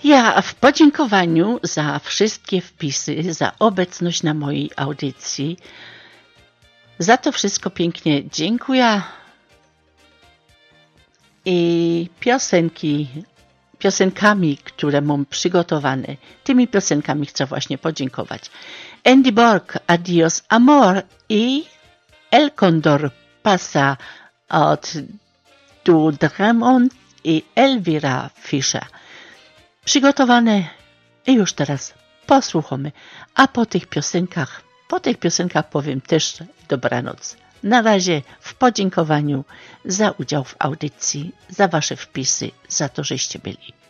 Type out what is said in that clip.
Ja w podziękowaniu za wszystkie wpisy, za obecność na mojej audycji, za to wszystko pięknie dziękuję. I piosenkami, które mam przygotowane, tymi piosenkami chcę właśnie podziękować. Andy Borg, Adios Amor i El Condor pasa od Du Drummond i Elvira Fischer. Przygotowane i już teraz posłuchamy, a po tych piosenkach powiem też dobranoc. Na razie w podziękowaniu za udział w audycji, za wasze wpisy, za to, żeście byli.